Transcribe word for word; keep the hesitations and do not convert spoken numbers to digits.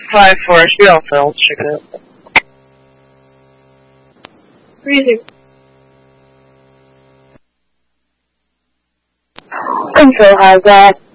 Five four Spielfeld, check it. Reading. Control has that.